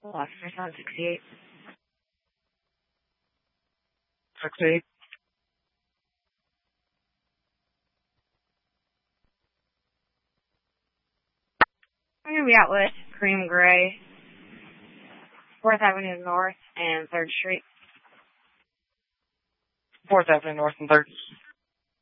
Lost on 68. 68. I'm going to be out with Cream Gray, 4th Avenue North and 3rd Street. 4th Avenue North and 3rd.